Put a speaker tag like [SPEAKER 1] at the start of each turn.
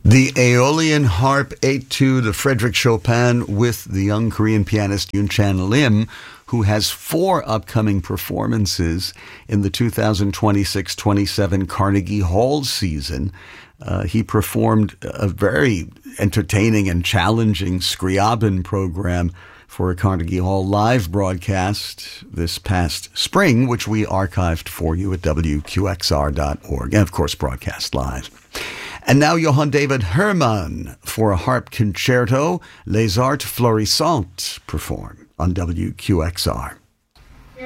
[SPEAKER 1] The Aeolian Harp Etude of Frédéric Chopin with the young Korean pianist Yoon Chan Lim, who has 4 upcoming performances in the 2026-27 Carnegie Hall season. He performed a very entertaining and challenging Scriabin program for a Carnegie Hall live broadcast this past spring, which we archived for you at WQXR.org, and of course broadcast live. And now Johann David Hermann for a harp concerto, Les Arts Florissantes, perform on WQXR.